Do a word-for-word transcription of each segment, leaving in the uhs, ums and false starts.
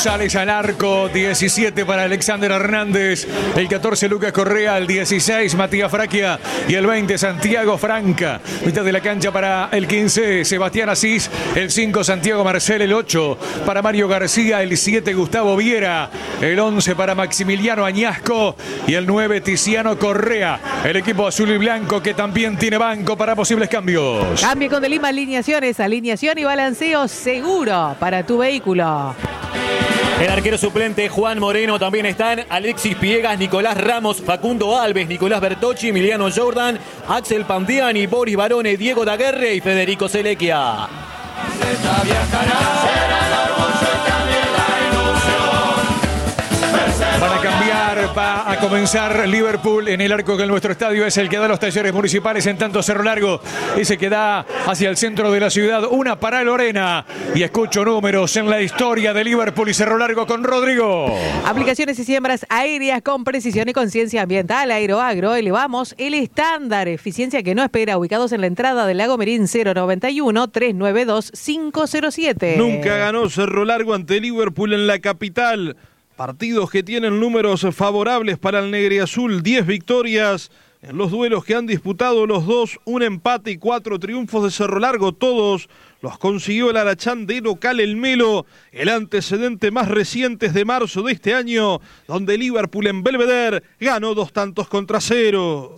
González al arco, diecisiete para Alexander Hernández, el catorce Lucas Correa, el dieciséis Matías Fraquia y el veinte Santiago Franca. Mitad de la cancha para el quince Sebastián Asís, el cinco Santiago Marcel, el ocho para Mario García, el siete Gustavo Viera, el once para Maximiliano Añasco y el nueve Tiziano Correa. El equipo azul y blanco que también tiene banco para posibles cambios. Cambio con Delima Alineaciones, alineación y balanceo seguro para tu vehículo. El arquero suplente Juan Moreno, también están Alexis Piegas, Nicolás Ramos, Facundo Alves, Nicolás Bertocci, Emiliano Jordan, Axel Pandiani, Boris Barone, Diego Daguerre y Federico Selequia. Van a cambiar, va a comenzar Liverpool en el arco que en nuestro estadio es el que da los Talleres Municipales, en tanto Cerro Largo ese que da hacia el centro de la ciudad. Una para Lorena y escucho números en la historia de Liverpool y Cerro Largo con Rodrigo. Aplicaciones y siembras aéreas con precisión y conciencia ambiental. Aeroagro, elevamos el estándar. Eficiencia que no espera. Ubicados en la entrada del Lago Merín. Cero noventa y uno, trescientos noventa y dos, quinientos siete. Nunca ganó Cerro Largo ante Liverpool en la capital. Partidos que tienen números favorables para el negriazul, diez victorias en los duelos que han disputado los dos, un empate y cuatro triunfos de Cerro Largo, todos los consiguió el Arachán de local el Melo, el antecedente más reciente es de marzo de este año, donde Liverpool en Belvedere ganó dos tantos contra cero.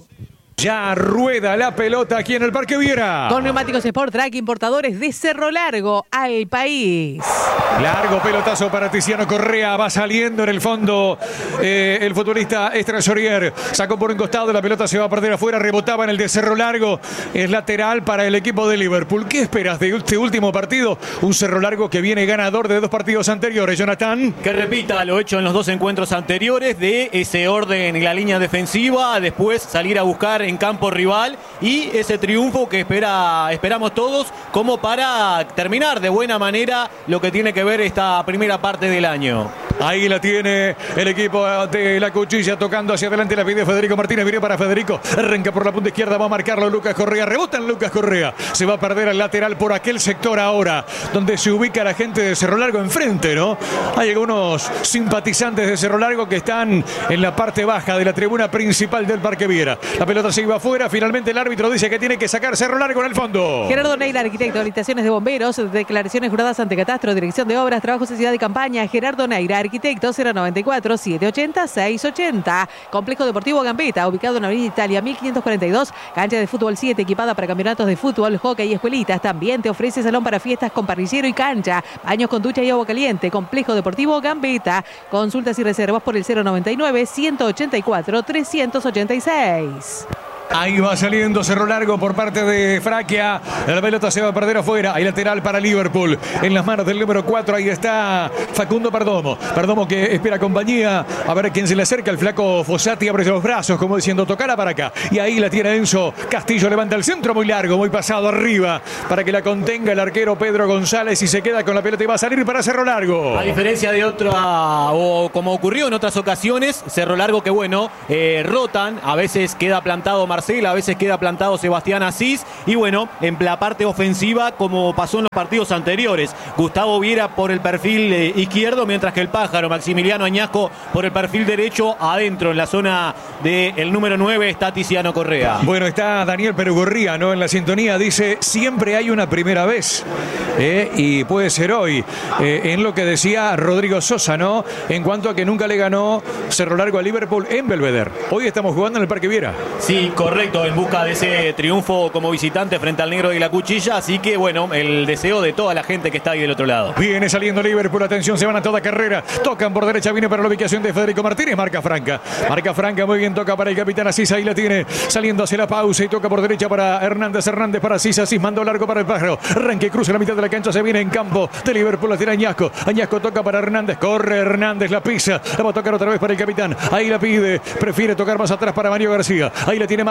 Ya rueda la pelota aquí en el Parque Viera. Con neumáticos Sport Track, importadores de Cerro Largo al país. Largo pelotazo para Tiziano Correa. Va saliendo en el fondo eh, el futbolista Estrasorier. Sacó por un costado, la pelota se va a perder afuera. Rebotaba en el de Cerro Largo. Es lateral para el equipo de Liverpool. ¿Qué esperas de este último partido? Un Cerro Largo que viene ganador de dos partidos anteriores. Jonathan. Que repita lo hecho en los dos encuentros anteriores, de ese orden en la línea defensiva. Después salir a buscar en campo rival y ese triunfo que espera, esperamos todos como para terminar de buena manera lo que tiene que ver esta primera parte del año. Ahí la tiene el equipo de la Cuchilla tocando hacia adelante, la pide Federico Martínez, viene para Federico, arranca por la punta izquierda, va a marcarlo Lucas Correa, rebota en Lucas Correa, se va a perder al lateral por aquel sector ahora, donde se ubica la gente de Cerro Largo enfrente, ¿no? Hay algunos simpatizantes de Cerro Largo que están en la parte baja de la tribuna principal del Parque Viera. La pelota se iba afuera, finalmente el árbitro dice que tiene que sacar Cerro Largo en el fondo. Gerardo Neira, arquitecto, habilitaciones de bomberos, declaraciones juradas ante catastro, dirección de obras, trabajos de ciudad y campaña. Gerardo Neira, arquitecto, cero noventa y cuatro, setecientos ochenta, seiscientos ochenta. Complejo Deportivo Gambetta, ubicado en Avenida Italia mil quinientos cuarenta y dos. Cancha de fútbol siete, equipada para campeonatos de fútbol, hockey y escuelitas. También te ofrece salón para fiestas con parrillero y cancha. Baños con ducha y agua caliente. Complejo Deportivo Gambetta. Consultas y reservas por el cero noventa y nueve, ciento ochenta y cuatro, trescientos ochenta y seis. Ahí va saliendo Cerro Largo por parte de Fraquia. La pelota se va a perder afuera. Hay lateral para Liverpool. En las manos del número cuatro. Ahí está Facundo Perdomo. Perdomo que espera compañía. A ver quién se le acerca. El flaco Fossati abre los brazos como diciendo tocala para acá. Y ahí la tiene Enzo Castillo. Levanta el centro muy largo, muy pasado arriba. Para que la contenga el arquero Pedro González. Y se queda con la pelota y va a salir para Cerro Largo. A diferencia de otra, o como ocurrió en otras ocasiones, Cerro Largo que bueno, eh, rotan. A veces queda plantado Marcel, a veces queda plantado Sebastián Asís y bueno, en la parte ofensiva como pasó en los partidos anteriores, Gustavo Viera por el perfil eh, izquierdo, mientras que el pájaro Maximiliano Añasco por el perfil derecho. Adentro en la zona del número nueve está Tiziano Correa. Bueno, está Daniel Perugorría, ¿no? En la sintonía dice, siempre hay una primera vez eh, y puede ser hoy, eh, en lo que decía Rodrigo Sosa, ¿no? En cuanto a que nunca le ganó Cerro Largo a Liverpool en Belvedere. Hoy estamos jugando en el Parque Viera. Sí, correcto, en busca de ese triunfo como visitante frente al Negro de la Cuchilla, así que bueno, el deseo de toda la gente que está ahí del otro lado. Viene saliendo Liverpool, atención, se van a toda carrera, tocan por derecha, viene para la ubicación de Federico Martínez, marca Franca, marca Franca, muy bien, toca para el capitán Asís, ahí la tiene, saliendo hacia la pausa y toca por derecha para Hernández, Hernández para Asís, Asís mandó largo para el pájaro, arranque, cruza la mitad de la cancha, se viene en campo de Liverpool, la tiene Añasco, Añasco toca para Hernández, corre Hernández, la pisa, la va a tocar otra vez para el capitán, ahí la pide, prefiere tocar más atrás para Mario García, ahí la tiene Mario.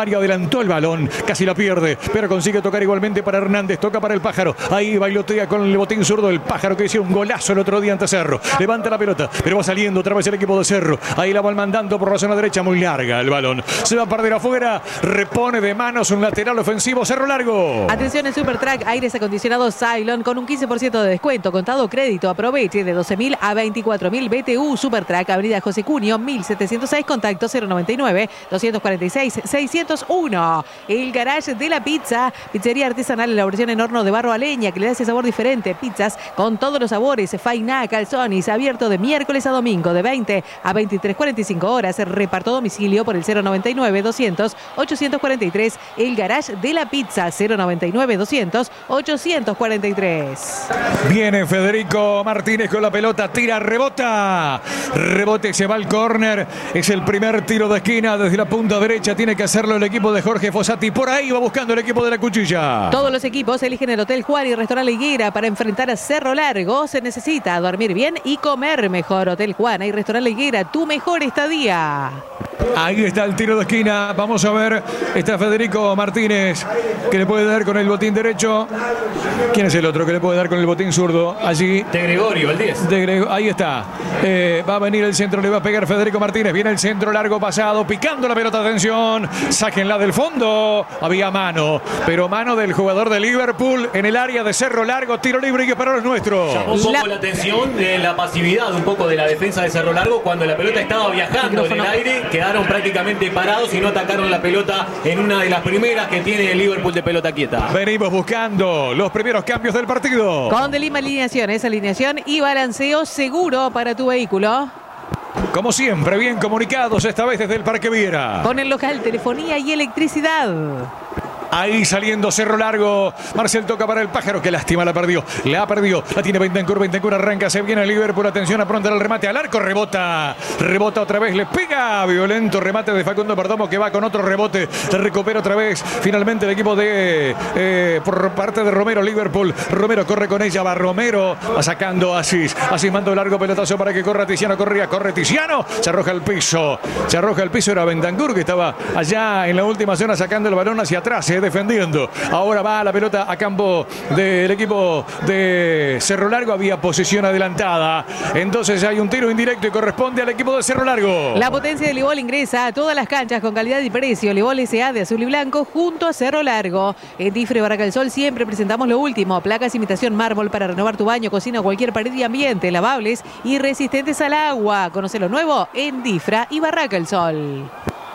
Mario adelantó el balón, casi la pierde, pero consigue tocar igualmente para Hernández. Toca para el Pájaro. Ahí bailotea con el botín zurdo el Pájaro, que hizo un golazo el otro día ante Cerro. Levanta la pelota, pero va saliendo otra vez el equipo de Cerro. Ahí la van mandando por la zona derecha, muy larga el balón. Se va a perder afuera. Repone de manos un lateral ofensivo, Cerro Largo. Atención en Supertrack, aires acondicionados Cylon con un quince por ciento de descuento. Contado crédito, aproveche de doce mil a veinticuatro mil B T U. Supertrack, avenida José Cunio, mil setecientos seis, contacto cero noventa y nueve, doscientos cuarenta y seis, seiscientos uno. El garage de la pizza, pizzería artesanal, elaboración en horno de barro a leña, que le da ese sabor diferente. Pizzas con todos los sabores, Fainá, Calzonis, abierto de miércoles a domingo de veinte a veintitrés cuarenta y cinco horas. Reparto a domicilio por el cero noventa y nueve, doscientos, ochocientos cuarenta y tres. El garage de la pizza, cero noventa y nueve, doscientos, ochocientos cuarenta y tres. Viene Federico Martínez con la pelota, tira, rebota. Rebote, se va al córner. Es el primer tiro de esquina desde la punta derecha. Tiene que hacerlo el equipo de Jorge Fossati. Por ahí va buscando el equipo de la Cuchilla. Todos los equipos eligen el Hotel Juan y Restaurante La Higuera para enfrentar a Cerro Largo. Se necesita dormir bien y comer mejor. Hotel Juana y Restaurante La Higuera, tu mejor estadía. Ahí está el tiro de esquina. Vamos a ver. Está Federico Martínez, que le puede dar con el botín derecho. ¿Quién es el otro que le puede dar con el botín zurdo? Allí. De Gregorio, el diez. De Greg... Ahí está. Eh, va a venir el centro, le va a pegar Federico Martínez. Viene el centro largo pasado, picando la pelota. Atención. Sáquenla del fondo. Había mano, pero mano del jugador de Liverpool en el área de Cerro Largo. Tiro libre y que para los nuestros. Llamó un poco La... la atención de la pasividad, un poco de la defensa de Cerro Largo cuando la pelota estaba viajando en el aire. Quedaron prácticamente parados y no atacaron la pelota en una de las primeras que tiene el Liverpool de pelota quieta. Venimos buscando los primeros cambios del partido. Con De Lima alineaciones, alineación y balanceo seguro para tu vehículo. Como siempre, bien comunicados, esta vez desde el Parque Viera. Con el local, telefonía y electricidad. Ahí saliendo Cerro Largo. Marcel toca para el Pájaro. Qué lástima, la perdió. La perdió. La tiene Bentancur. Bentancur arranca. Se viene el Liverpool. Atención a pronto el remate al arco. Rebota. Rebota otra vez. Le pega. Violento remate de Facundo Perdomo, que va con otro rebote. Se recupera otra vez. Finalmente el equipo de eh, por parte de Romero. Liverpool. Romero corre con ella. Va Romero. Va sacando a Asís. Asís manda un largo pelotazo para que corra Tiziano. Corría. Corre Tiziano. Se arroja al piso. Se arroja al piso. Era Bentancur, que estaba allá en la última zona sacando el balón hacia atrás. Eh, defendiendo. Ahora va la pelota a campo del equipo de Cerro Largo. Había posición adelantada. Entonces hay un tiro indirecto y corresponde al equipo de Cerro Largo. La potencia de Libol ingresa a todas las canchas con calidad y precio. Libol S A de azul y blanco junto a Cerro Largo. En Difre Barraca del Sol siempre presentamos lo último. Placas imitación mármol para renovar tu baño, cocina o cualquier pared y ambiente. Lavables y resistentes al agua. Conoce lo nuevo en Difra y Barraca del Sol.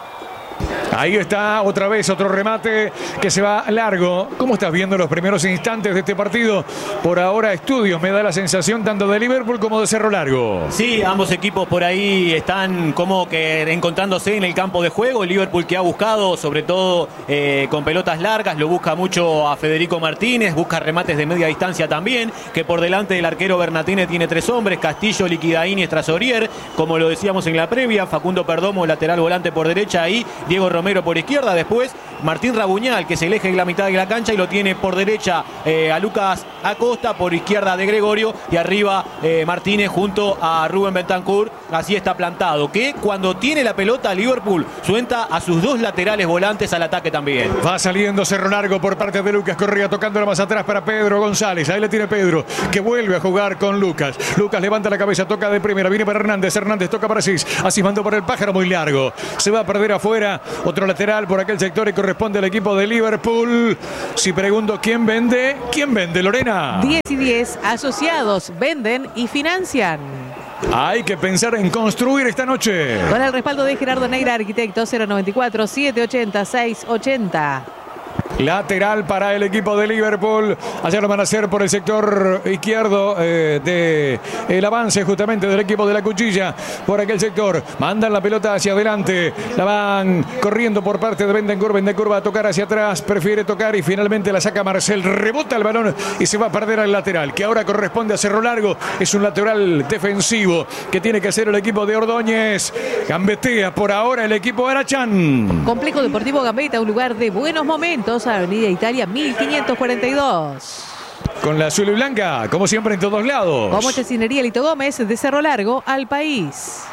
Ahí está otra vez otro remate que se va largo. ¿Cómo estás viendo los primeros instantes de este partido? Por ahora Estudios me da la sensación tanto de Liverpool como de Cerro Largo. Sí, ambos equipos por ahí están como que encontrándose en el campo de juego. El Liverpool, que ha buscado sobre todo eh, con pelotas largas, lo busca mucho a Federico Martínez, busca remates de media distancia también, que por delante del arquero Bernatene tiene tres hombres: Castillo, Liquidaín y Estrasorier, como lo decíamos en la previa. Facundo Perdomo, lateral volante por derecha, ahí Diego Romero por izquierda. Después Martín Rabuñal, que se elige en la mitad de la cancha y lo tiene por derecha eh, a Lucas Acosta, por izquierda de Gregorio, y arriba eh, Martínez junto a Rubén Bentancur. Así está plantado, que cuando tiene la pelota Liverpool suelta a sus dos laterales volantes al ataque también. Va saliendo Cerro Largo por parte de Lucas Correa, tocándola más atrás para Pedro González. Ahí le tiene Pedro, que vuelve a jugar con Lucas. Lucas levanta la cabeza, toca de primera, viene para Hernández. Hernández toca para Asís. Asís mandó por el Pájaro, muy largo. Se va a perder afuera. Otro lateral por aquel sector y corresponde al equipo de Liverpool. Si pregunto quién vende, ¿quién vende, Lorena? diez y diez asociados venden y financian. Hay que pensar en construir esta noche. Con el respaldo de Gerardo Neira, arquitecto. Cero noventa y cuatro, setecientos ochenta, seiscientos ochenta. Lateral para el equipo de Liverpool. Allá lo van a hacer por el sector izquierdo eh, de el avance justamente del equipo de la Cuchilla. Por aquel sector. Mandan la pelota hacia adelante. La van corriendo por parte de Bentancur. Bentancur va a tocar hacia atrás. Prefiere tocar y finalmente la saca Marcel. Rebota el balón y se va a perder al lateral, que ahora corresponde a Cerro Largo. Es un lateral defensivo que tiene que hacer el equipo de Ordóñez. Gambetea por ahora el equipo de Arachán. Complejo Deportivo Gambetta, un lugar de buenos momentos. Avenida Italia mil quinientos cuarenta y dos. Con la azul y blanca, como siempre en todos lados. Como Chacinería Lito Gómez, de Cerro Largo al país.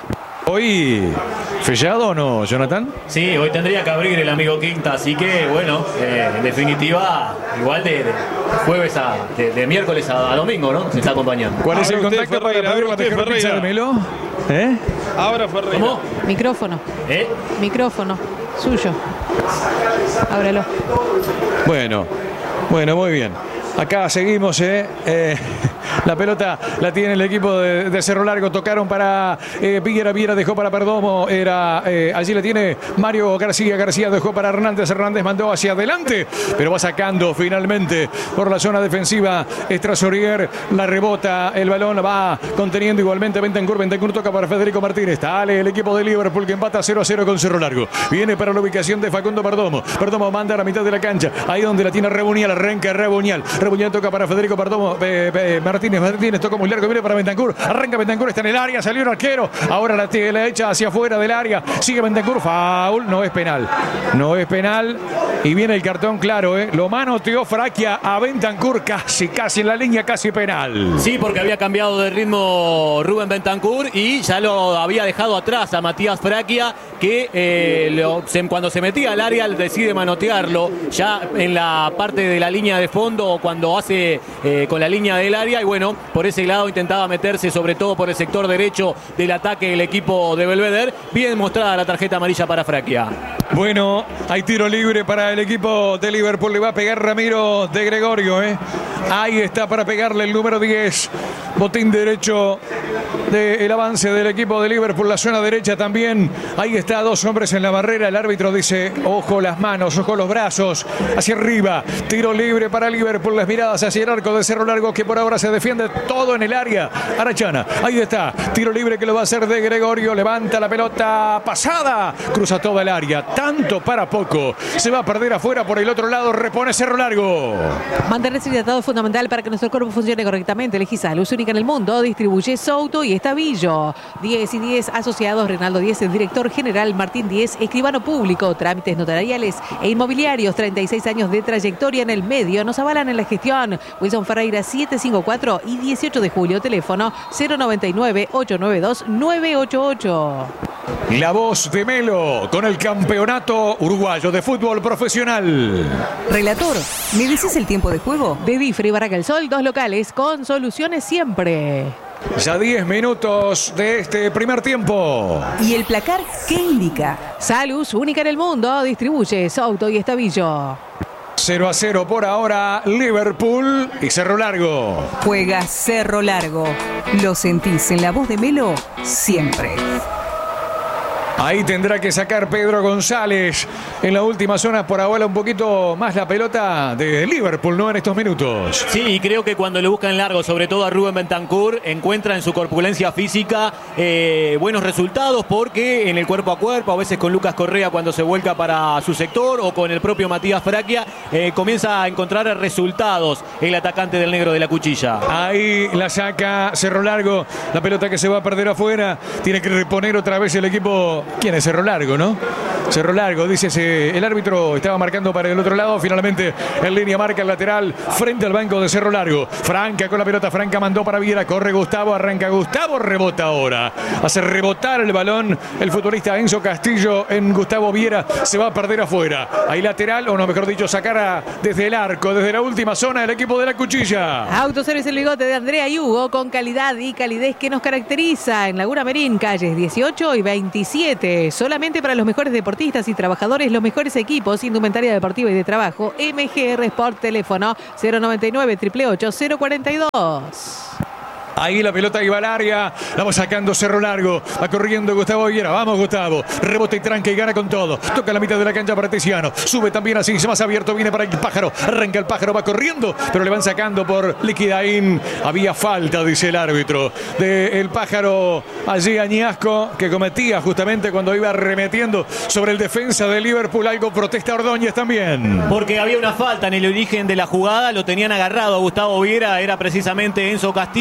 Hoy, ¿fellado o no, Jonathan? Sí, hoy tendría que abrir el amigo Quinta, así que bueno, eh, en definitiva, igual de, de jueves a, de, de miércoles a, a domingo, ¿no? Se está acompañando. ¿Cuál es el Ahora usted, contacto para Ferreira, pedir ahora la usted, mejor pizza de Ferreira. Melo? ¿Eh? Ahora Ferreira. ¿Cómo? Micrófono, ¿Eh? micrófono, suyo. Ábralo. Bueno, bueno, muy bien. Acá seguimos, ¿eh? eh La pelota la tiene el equipo de, de Cerro Largo. Tocaron para eh, Viera. Viera dejó para Perdomo. Era, eh, allí la tiene Mario García. García dejó para Hernández. Hernández mandó hacia adelante, pero va sacando finalmente por la zona defensiva. Estrasorier la rebota. El balón va conteniendo igualmente Bentancur. Bentancur toca para Federico Martínez. Dale el equipo de Liverpool que empata cero a cero con Cerro Largo. Viene para la ubicación de Facundo Perdomo. Perdomo manda a la mitad de la cancha. Ahí donde la tiene Rebunial. Arranca Rebunial. Rebunial toca para Federico Perdomo. Eh, eh, Martínez. Martínez toca muy largo, viene para Bentancur, arranca Bentancur, está en el área, salió el arquero, ahora la, la echa hacia afuera del área, sigue Bentancur, foul, no es penal, no es penal, y viene el cartón claro, ¿eh? Lo manoteó Fraquia a Bentancur, casi, casi en la línea, casi penal. Sí, porque había cambiado de ritmo Rubén Bentancur y ya lo había dejado atrás a Matías Fraquia, que eh, lo, se, cuando se metía al área decide manotearlo, ya en la parte de la línea de fondo, cuando hace eh, con la línea del área, y bueno, por ese lado intentaba meterse sobre todo por el sector derecho del ataque el equipo de Belvedere. Bien mostrada la tarjeta amarilla para Fraquia. Bueno, hay tiro libre para el equipo de Liverpool. Le va a pegar Ramiro de Gregorio, ¿eh? Ahí está para pegarle el número diez. Botín derecho del avance del equipo de Liverpool. La zona derecha también. Ahí está, dos hombres en la barrera. El árbitro dice, ojo las manos, ojo los brazos. Hacia arriba. Tiro libre para Liverpool. Las miradas hacia el arco de Cerro Largo, que por ahora se defiende todo en el área. Arachana, ahí está. Tiro libre que lo va a hacer de Gregorio. Levanta la pelota pasada. Cruza toda el área. Tanto para poco. Se va a perder afuera por el otro lado. Repone Cerro Largo. Mantenerse hidratado es fundamental para que nuestro cuerpo funcione correctamente. Elegí Salus, única en el mundo. Distribuye Souto y Estavillo. diez y diez asociados. Reinaldo Díez, el director general. Martín Díez, escribano público. Trámites notariales e inmobiliarios. treinta y seis años de trayectoria en el medio. Nos avalan en la gestión. Wilson Ferreira siete cinco cuatro y dieciocho de julio. Teléfono cero noventa y nueve, ochocientos noventa y dos, novecientos ochenta y ocho. La voz de Melo con el campeonato uruguayo de fútbol profesional. Relator, ¿me dices el tiempo de juego? De Difri Barraca El Sol, dos locales con soluciones siempre. Ya diez minutos de este primer tiempo. ¿Y el placar qué indica? Salus, única en el mundo. Distribuye Souto y Estavillo. cero a cero por ahora, Liverpool y Cerro Largo. Juega Cerro Largo. Lo sentís en la voz de Melo siempre. Ahí tendrá que sacar Pedro González en la última zona. Por ahora un poquito más la pelota de Liverpool, ¿no? En estos minutos. Sí, y creo que cuando le buscan largo, sobre todo a Rubén Bentancur, encuentra en su corpulencia física eh, buenos resultados, porque en el cuerpo a cuerpo, a veces con Lucas Correa cuando se vuelca para su sector, o con el propio Matías Fraquia, eh, comienza a encontrar resultados el atacante del negro de la cuchilla. Ahí la saca Cerro Largo. La pelota que se va a perder afuera. Tiene que reponer otra vez el equipo. ¿Quién es Cerro Largo, no? Cerro Largo, dice el árbitro, estaba marcando para el otro lado. Finalmente en línea marca el lateral frente al banco de Cerro Largo. Franca con la pelota, Franca mandó para Viera, corre Gustavo, arranca Gustavo, rebota ahora. Hace rebotar el balón el futbolista Enzo Castillo en Gustavo Viera. Se va a perder afuera. Ahí lateral, o no, mejor dicho, sacar desde el arco, desde la última zona el equipo de la cuchilla. Autoservicio El Bigote de Andrea y Hugo, con calidad y calidez que nos caracteriza. En Laguna Merín, calles dieciocho y veintisiete. Solamente para los mejores deportistas y trabajadores, los mejores equipos, indumentaria deportiva y de trabajo. M G R Sport, teléfono cero noventa y nueve, ocho ocho ocho, cero cuarenta y dos. Ahí la pelota iba al área, la va sacando Cerro Largo, va corriendo Gustavo Viera, vamos Gustavo, rebota y tranca y gana con todo, toca la mitad de la cancha para Tiziano, sube también así, más abierto, viene para el Pájaro, arranca el Pájaro, va corriendo, pero le van sacando por Liquidaín, había falta, dice el árbitro, del Pájaro allí Añasco, que cometía justamente cuando iba arremetiendo sobre el defensa de Liverpool, algo protesta Ordóñez también. Porque había una falta en el origen de la jugada, lo tenían agarrado a Gustavo Viera, era precisamente Enzo Castillo,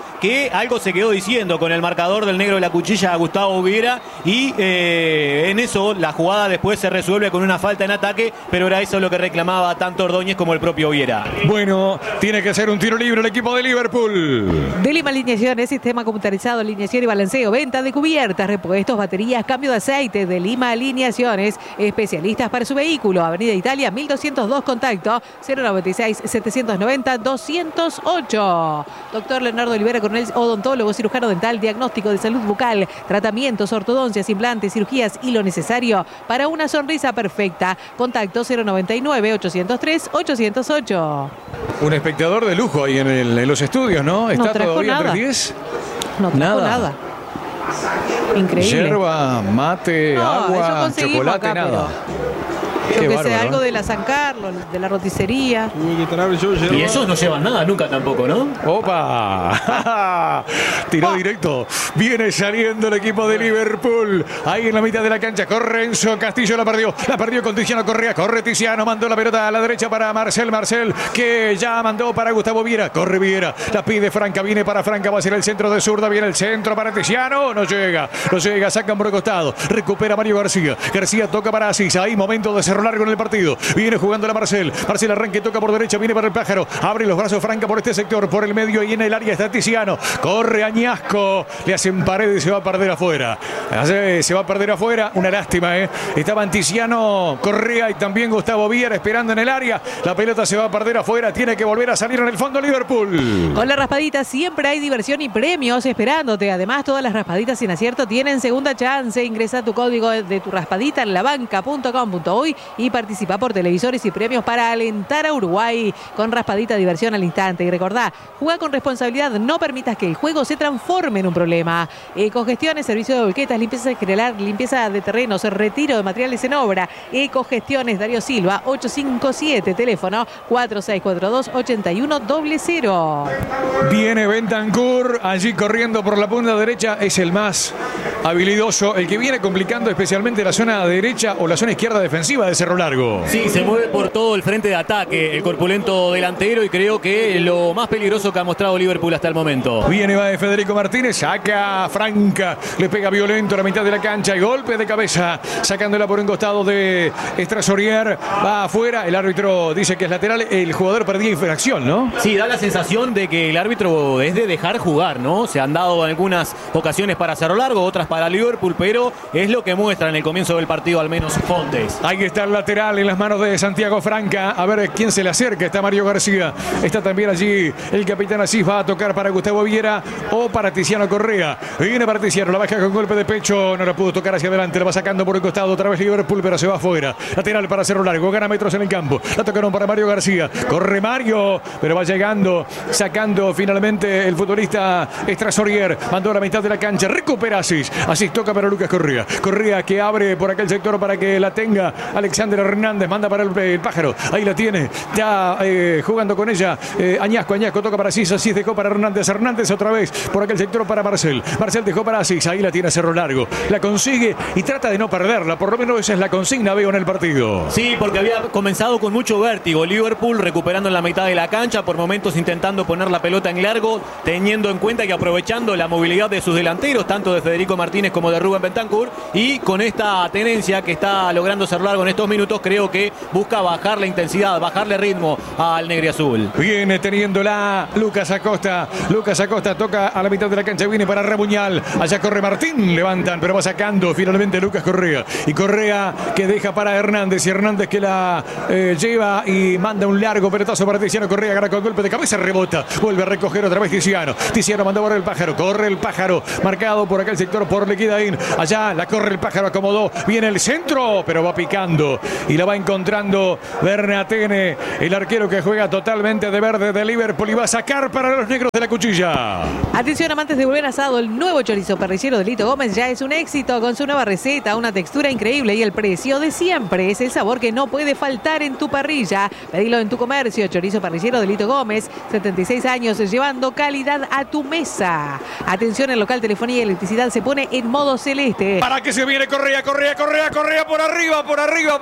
que algo se quedó diciendo con el marcador del negro de la cuchilla a Gustavo Viera y eh, en eso la jugada después se resuelve con una falta en ataque, pero era eso lo que reclamaba tanto Ordóñez como el propio Viera. Bueno, tiene que ser un tiro libre el equipo de Liverpool. De Lima Alineaciones, sistema computarizado, alineación y balanceo, venta de cubiertas, repuestos, baterías, cambio de aceite. De Lima Alineaciones, especialistas para su vehículo. Avenida Italia mil doscientos dos, contacto cero noventa y seis, setecientos noventa, doscientos ocho. Doctor Leonardo Olivera Coronel, odontólogo, cirujano dental, diagnóstico de salud bucal, tratamientos, ortodoncias, implantes, cirugías y lo necesario para una sonrisa perfecta. Contacto cero noventa y nueve, ochocientos tres, ochocientos ocho. Un espectador de lujo ahí en, el, en los estudios, ¿no? ¿Está no trajo todavía nada. entre diez? No trajo nada. nada. Increíble. Yerba, mate, no, agua, chocolate, acá, nada. Yo Qué que bárbaro, sé, algo ¿no? de la San Carlos, de la roticería. Y esos no llevan nada nunca tampoco, ¿no? ¡Opa! Tiró directo. Viene saliendo el equipo de Liverpool. Ahí en la mitad de la cancha. Corre Enzo Castillo, la perdió. La perdió con Tiziano Correa. Corre Tiziano, mandó la pelota a la derecha para Marcel. Marcel, que ya mandó para Gustavo Viera. Corre Viera. La pide Franca. Viene para Franca. Va a ser el centro de zurda. Viene el centro para Tiziano. No llega. No llega. Sacan por el costado. Recupera Mario García. García toca para Asís. Ahí momento de cerro largo en el partido. Viene jugando la Marcel. Marcel arranque, toca por derecha. Viene para el pájaro. Abre los brazos Franca por este sector. Por el medio y en el área está Tiziano. Corre Añasco. Le hacen pared y se va a perder afuera. Se va a perder afuera. Una lástima, ¿eh? Estaban Tiziano, Correa y también Gustavo Viera esperando en el área. La pelota se va a perder afuera. Tiene que volver a salir en el fondo Liverpool. Con la raspadita siempre hay diversión y premios esperándote. Además, todas las raspaditas sin acierto tienen segunda chance. Ingresa tu código de tu raspadita en labanca punto com punto uy y participa por televisores y premios para alentar a Uruguay con raspadita, diversión al instante. Y recordá, juega con responsabilidad, no permitas que el juego se transforme en un problema. Ecogestiones, servicio de volquetas, limpieza general, limpieza de terrenos, retiro de materiales en obra. Ecogestiones, Darío Silva, ocho cinco siete, teléfono cuatro seis cuatro dos, ocho uno cero cero. Viene Bentancur allí corriendo por la punta derecha. Es el más habilidoso, el que viene complicando especialmente la zona derecha o la zona izquierda defensiva de Cerro Largo. Sí, se mueve por todo el frente de ataque el corpulento delantero y creo que lo más peligroso que ha mostrado Liverpool hasta el momento. Viene va de Federico Martínez, saca Franca, le pega violento a la mitad de la cancha y golpe de cabeza, sacándola por un costado de Estrasorier, va afuera, el árbitro dice que es lateral, el jugador perdía infracción, ¿no? Sí, da la sensación de que el árbitro es de dejar jugar, ¿no? Se han dado algunas ocasiones para Cerro Largo, otras para Liverpool, pero es lo que muestra en el comienzo del partido, al menos Fontes. Ahí está el lateral en las manos de Santiago Franca, a ver quién se le acerca, está Mario García, está también allí el capitán Asís, va a tocar para Gustavo Viera o para Tiziano Correa, viene para Tiziano, la baja con golpe de pecho, no la pudo tocar hacia adelante, la va sacando por el costado otra vez Liverpool, pero se va afuera, lateral para Cerro Largo, gana metros en el campo, la tocaron para Mario García, corre Mario, pero va llegando, sacando finalmente el futbolista Estrasorier, mandó a la mitad de la cancha, recupera Asís, Asís toca para Lucas Correa, Correa que abre por aquel sector para que la tenga Alexander Hernández, manda para el, el pájaro, ahí la tiene, ya eh, jugando con ella, eh, Añasco, Añasco toca para Asís, Asís dejó para Hernández, Hernández otra vez por aquel sector para Marcel, Marcel dejó para Asís, ahí la tiene Cerro Largo, la consigue y trata de no perderla, por lo menos esa es la consigna, veo en el partido. Sí, porque había comenzado con mucho vértigo, Liverpool recuperando en la mitad de la cancha, por momentos intentando poner la pelota en largo, teniendo en cuenta y aprovechando la movilidad de sus delanteros, tanto de Federico Martínez como de Rubén Bentancur, y con esta tenencia que está logrando Cerro Largo en estos minutos, creo que busca bajar la intensidad, bajarle ritmo al negriazul. Viene teniéndola Lucas Acosta, Lucas Acosta toca a la mitad de la cancha, viene para Rebuñal, allá corre Martín, levantan, pero va sacando finalmente Lucas Correa, y Correa que deja para Hernández, y Hernández que la eh, lleva y manda un largo pelotazo para Tiziano Correa, gana con golpe de cabeza, rebota, vuelve a recoger otra vez Tiziano, Tiziano mandó por el pájaro, corre el pájaro, marcado por aquel sector por Liquidaín, allá la corre el pájaro, acomodó, viene el centro, pero va picando, y la va encontrando Bernatene, el arquero que juega totalmente de verde de Liverpool, y va a sacar para los negros de la cuchilla. Atención amantes de buen asado, el nuevo chorizo parrillero de Lito Gómez ya es un éxito con su nueva receta, una textura increíble y el precio de siempre. Es el sabor que no puede faltar en tu parrilla. Pedilo en tu comercio, chorizo parrillero de Lito Gómez, setenta y seis años llevando calidad a tu mesa. Atención, el local telefonía y electricidad se pone en modo celeste. Para que se viene Correa, Correa, Correa, Correa por arriba, por arriba, por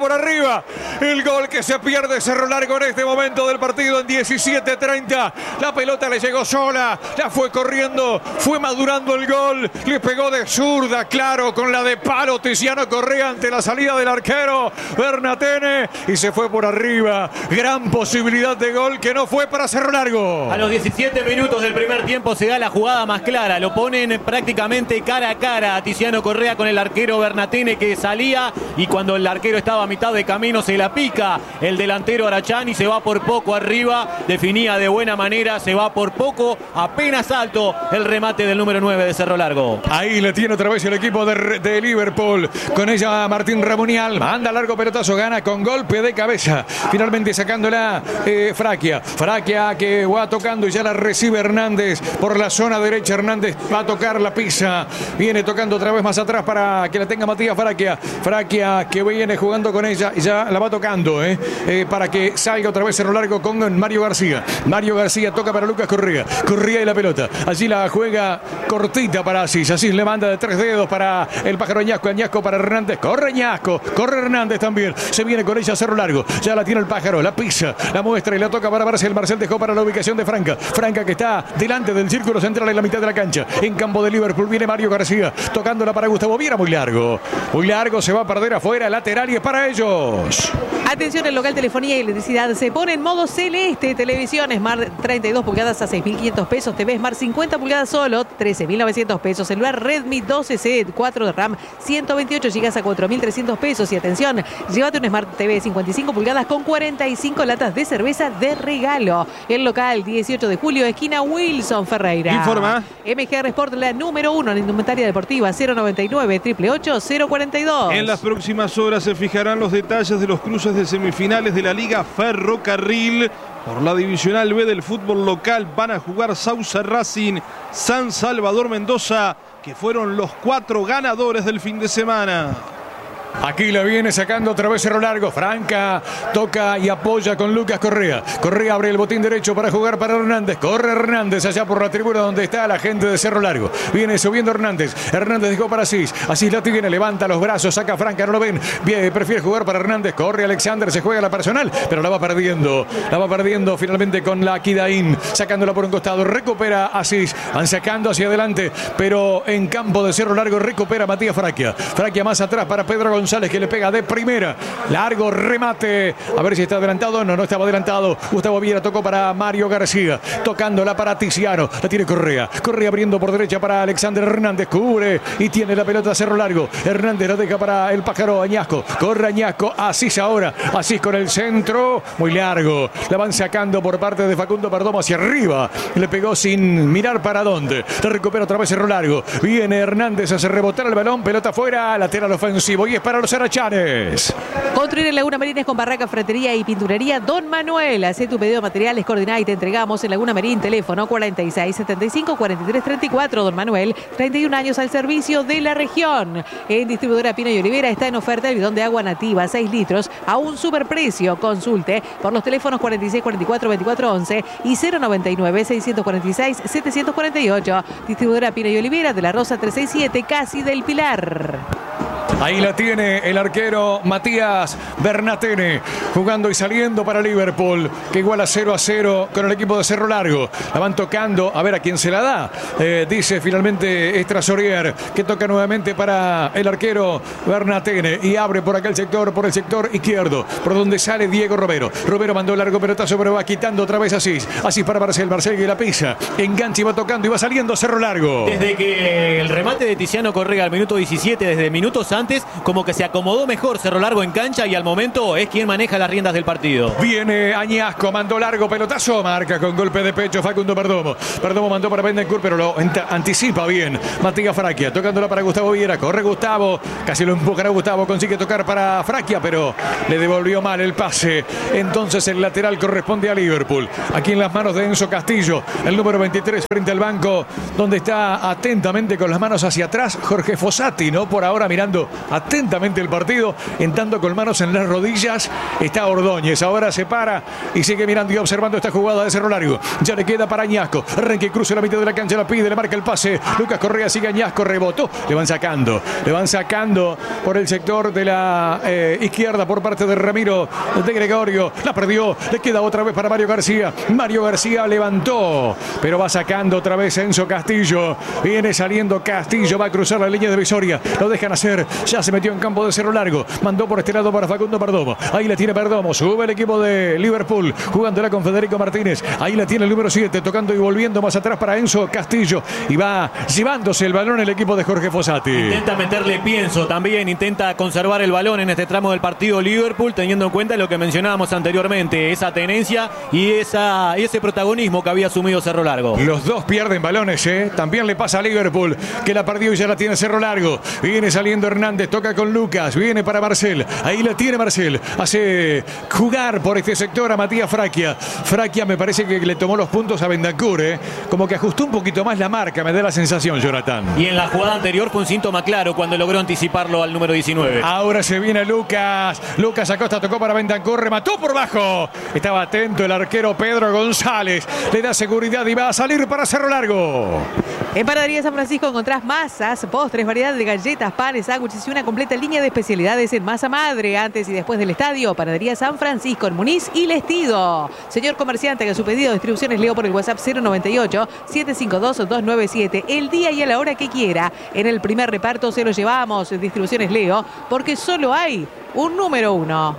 por arriba. El gol que se pierde Cerro Largo en este momento del partido en diecisiete treinta. La pelota le llegó sola, la fue corriendo, fue madurando el gol. Le pegó de zurda, claro, con la de palo Tiziano Correa ante la salida del arquero Bernatene y se fue por arriba. Gran posibilidad de gol que no fue para Cerro Largo. A los diecisiete minutos del primer tiempo se da la jugada más clara. Lo ponen prácticamente cara a cara a Tiziano Correa con el arquero Bernatene que salía y cuando el arquero estaba a mitad de camino se la pica el delantero Arachán y se va por poco arriba. Definía de buena manera, se va por poco, apenas alto el remate del número nueve de Cerro Largo. Ahí le tiene otra vez el equipo de, de Liverpool. Con ella Martín Ramunial. Manda largo pelotazo, gana con golpe de cabeza. Finalmente sacándola eh, Fraquia. Fraquia que va tocando y ya la recibe Hernández por la zona derecha. Hernández va a tocar la pisa. Viene tocando otra vez más atrás para que la tenga Matías Fraquia. Fraquia que viene jugando con ella y ya la va tocando eh, eh, para que salga otra vez Cerro Largo con Mario García. Mario García toca para Lucas Correa. Correa y la pelota. Allí la juega cortita para Asís. Asís le manda de tres dedos para el pájaro Añasco. Añasco para Hernández. Corre Añasco. Corre Hernández también. Se viene con ella Cerro Largo. Ya la tiene el pájaro. La pisa. La muestra y la toca para Marcel. Marcel dejó para la ubicación de Franca. Franca que está delante del círculo central en la mitad de la cancha. En campo de Liverpool viene Mario García. Tocándola para Gustavo Viera. Muy largo. Muy largo. Se va a perder afuera. Lateral y es para ellos. Atención, el local telefonía y electricidad se pone en modo celeste. Televisión Smart treinta y dos pulgadas a seis mil quinientos pesos. T V Smart cincuenta pulgadas solo trece mil novecientos pesos. Celular Redmi doce C cuatro de RAM ciento veintiocho gigas a cuatro mil trescientos pesos. Y atención, llévate un Smart T V cincuenta y cinco pulgadas con cuarenta y cinco latas de cerveza de regalo. El local dieciocho de julio, esquina Wilson Ferreira. Informa. M G R Sport, la número uno en indumentaria deportiva. Cero noventa y nueve, ocho ocho ocho, cero cuarenta y dos. En las próximas horas se fijarán los detalles de los cruces de semifinales de la Liga Ferrocarril. Por la Divisional B del fútbol local van a jugar Sauce Racing, San Salvador Mendoza, que fueron los cuatro ganadores del fin de semana. Aquí la viene sacando otra vez Cerro Largo. Franca toca y apoya con Lucas Correa. Correa abre el botín derecho para jugar para Hernández. Corre Hernández allá por la tribuna donde está la gente de Cerro Largo. Viene subiendo Hernández. Hernández dejó para Asís. Asís la tiene, levanta los brazos, saca a Franca, no lo ven. Bien, prefiere jugar para Hernández. Corre Alexander, se juega la personal, pero la va perdiendo. La va perdiendo finalmente con la Kidaín. Sacándola por un costado. Recupera Asís. Van sacando hacia adelante, pero en campo de Cerro Largo recupera Matías Fraquia. Fraquia más atrás para Pedro González. González que le pega de primera. Largo remate. A ver si está adelantado. No, no estaba adelantado. Gustavo Viera tocó para Mario García. Tocándola para Tiziano. La tiene Correa. Correa abriendo por derecha para Alexander Hernández. Cubre y tiene la pelota a Cerro Largo. Hernández la deja para el pájaro Añasco. Corre Añasco. Asís ahora. Asís con el centro. Muy largo. La van sacando por parte de Facundo Perdomo hacia arriba. Le pegó sin mirar para dónde. La recupera otra vez Cerro Largo. Viene Hernández a hacer rebotar el balón. Pelota fuera. Lateral ofensivo. Y es para los arachanes. Construir en Laguna Marín es con barraca, ferretería y pinturería Don Manuel. Hacé tu pedido de materiales, coordiná y te entregamos en Laguna Marín. Teléfono cuarenta y seis setenta y cinco cuarenta y tres treinta y cuatro. Don Manuel, treinta y un años al servicio de la región. En distribuidora Pino y Olivera está en oferta el bidón de agua nativa seis litros a un superprecio. Consulte por los teléfonos cuarenta y seis cuarenta y cuatro veinticuatro once y cero noventa y nueve seiscientos cuarenta y seis setecientos cuarenta y ocho. Distribuidora Pino y Olivera de la Rosa trescientos sesenta y siete, casi del Pilar. Ahí la tiene el arquero Matías Bernatene, jugando y saliendo para Liverpool, que iguala cero a cero con el equipo de Cerro Largo. La van tocando, a ver a quién se la da. Eh, dice finalmente Estrasorier, que toca nuevamente para el arquero Bernatene y abre por aquel sector, por el sector izquierdo, por donde sale Diego Romero. Romero mandó largo pelotazo, pero va quitando otra vez Asís. Asís para Marcel, Marcel que la pisa. Engancha y va tocando y va saliendo Cerro Largo. Desde que el remate de Tiziano Correa al minuto diecisiete, desde minutos antes, como que se acomodó mejor Cerro Largo en cancha y al momento es quien maneja las riendas del partido. Viene Añasco, mandó largo pelotazo, marca con golpe de pecho Facundo Perdomo. Perdomo mandó para Bendencourt, pero lo anticipa bien Matías Fraquia, tocándola para Gustavo Viera. Corre Gustavo, casi lo empujará Gustavo, consigue tocar para Fraquia, pero le devolvió mal el pase. Entonces el lateral corresponde a Liverpool. Aquí en las manos de Enzo Castillo, el número veintitrés frente al banco, donde está atentamente con las manos hacia atrás Jorge Fossati, ¿no? Por ahora mirando atentamente el partido, en tanto con manos en las rodillas está Ordóñez. Ahora se para y sigue mirando y observando esta jugada de Cerro Largo. Ya le queda para Añasco. Arranque, cruza la mitad de la cancha, la pide, le marca el pase. Lucas Correa sigue Añasco, rebotó. Le van sacando, le van sacando por el sector de la eh, izquierda por parte de Ramiro de Gregorio. La perdió, le queda otra vez para Mario García. Mario García levantó, pero va sacando otra vez Enzo Castillo. Viene saliendo Castillo, va a cruzar la línea de Visoria. Lo dejan hacer, ya se metió en campo de Cerro Largo. Mandó por este lado para Facundo Perdomo. Ahí la tiene Perdomo, sube el equipo de Liverpool, jugándola con Federico Martínez. Ahí la tiene el número siete, tocando y volviendo más atrás para Enzo Castillo. Y va llevándose el balón el equipo de Jorge Fossati. Intenta meterle pienso también, intenta conservar el balón en este tramo del partido Liverpool, teniendo en cuenta lo que mencionábamos anteriormente, esa tenencia y esa, ese protagonismo que había asumido Cerro Largo. Los dos pierden balones, ¿eh? También le pasa a Liverpool, que la perdió y ya la tiene Cerro Largo. Viene saliendo Hernández, toca con Lucas, viene para Marcel. Ahí la tiene Marcel. Hace jugar por este sector a Matías Fraquia. Fraquia me parece que le tomó los puntos a Bentancur, ¿eh? Como que ajustó un poquito más la marca, me da la sensación, Jonathan. Y en la jugada anterior fue un síntoma claro cuando logró anticiparlo al número diecinueve. Ahora se viene Lucas. Lucas Acosta tocó para Bentancur, remató por bajo. Estaba atento el arquero Pedro González. Le da seguridad y va a salir para Cerro Largo. En Panadería San Francisco encontrás masas, postres, variedad de galletas, panes, sándwiches y una completa línea de especialidades en masa madre. Antes y después del estadio, Panadería San Francisco en Muniz y Lestido. Señor comerciante, que su pedido de distribuciones leo por el WhatsApp cero noventa y ocho, setecientos cincuenta y dos, doscientos noventa y siete. El día y a la hora que quiera. En el primer reparto se lo llevamos. Distribuciones Leo, porque solo hay un número uno.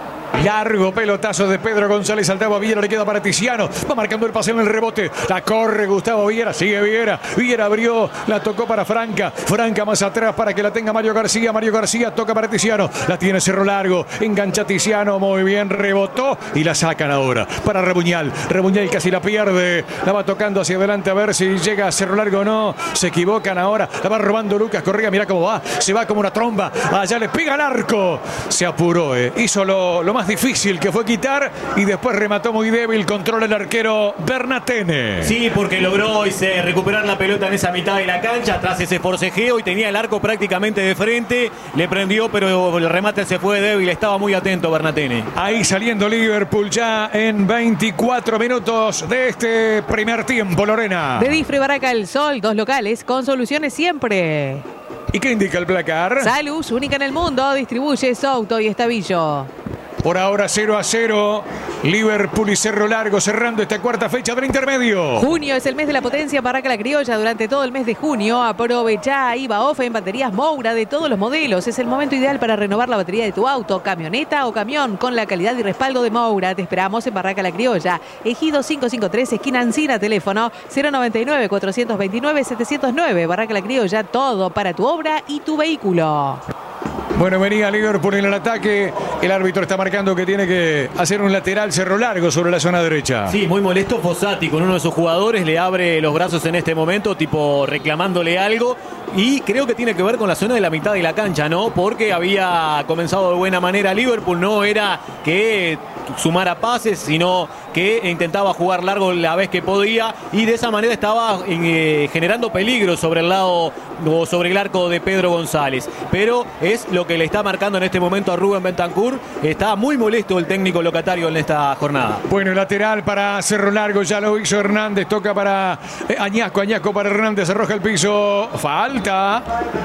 Largo pelotazo de Pedro González. Saltaba Viera, le queda para Tiziano. Va marcando el pase en el rebote. La corre Gustavo Viera. Sigue Viera. Viera abrió. La tocó para Franca. Franca más atrás para que la tenga Mario García. Mario García toca para Tiziano. La tiene Cerro Largo. Engancha Tiziano. Muy bien. Rebotó. Y la sacan ahora para Rebuñal. Rebuñal casi la pierde. La va tocando hacia adelante a ver si llega a Cerro Largo o no. Se equivocan ahora. La va robando Lucas Correa. Mira cómo va. Se va como una tromba. Allá le pega al arco. Se apuró. Eh. Hizo lo, lo más difícil, que fue quitar, y después remató muy débil. Controla el arquero Bernatene. Sí, porque logró ese, recuperar la pelota en esa mitad de la cancha tras ese forcejeo y tenía el arco prácticamente de frente. Le prendió, pero el remate se fue débil. Estaba muy atento Bernatene. Ahí saliendo Liverpool ya en veinticuatro minutos de este primer tiempo, Lorena. De Difre Barraca El Sol, dos locales con soluciones siempre. ¿Y qué indica el placar? Salus, única en el mundo, distribuye Souto y Estavillo. Por ahora cero a cero. Liverpool y Cerro Largo cerrando esta cuarta fecha del intermedio. Junio es el mes de la potencia Barraca La Criolla. Durante todo el mes de junio aprovecha I V A Off en baterías Moura de todos los modelos. Es el momento ideal para renovar la batería de tu auto, camioneta o camión con la calidad y respaldo de Moura. Te esperamos en Barraca La Criolla. Ejido quinientos cincuenta y tres, esquina Ancina, teléfono cero noventa y nueve, cuatrocientos veintinueve, setecientos nueve. Barraca La Criolla, todo para tu obra y tu vehículo. Bueno, venía Liverpool en el ataque. El árbitro está marcando que tiene que hacer un lateral Cerro Largo sobre la zona derecha. Sí, muy molesto Fossati con uno de sus jugadores. Le abre los brazos en este momento, tipo reclamándole algo. Y creo que tiene que ver con la zona de la mitad de la cancha, ¿no? Porque había comenzado de buena manera Liverpool. No era que sumara pases, sino que intentaba jugar largo la vez que podía. Y de esa manera estaba eh, generando peligro sobre el lado o sobre el arco de Pedro González. Pero es lo que le está marcando en este momento a Rubén Bentancur. Está muy molesto el técnico locatario en esta jornada. Bueno, lateral para Cerro Largo, ya lo hizo Hernández, toca para eh, Añasco, Añasco para Hernández, arroja el piso, falta,